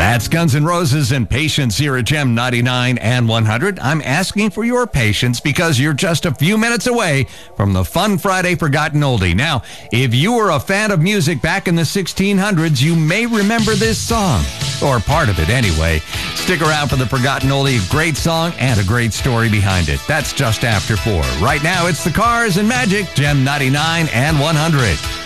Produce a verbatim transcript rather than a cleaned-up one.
That's Guns N' Roses and Patience here at Gem ninety-nine and one hundred. I'm asking for your patience because you're just a few minutes away from the Fun Friday Forgotten Oldie. Now, if you were a fan of music back in the sixteen hundreds, you may remember this song, or part of it anyway. Stick around for the Forgotten Oldie, a great song and a great story behind it. That's just after four. Right now, it's the Cars and Magic, Gem ninety-nine and one hundred.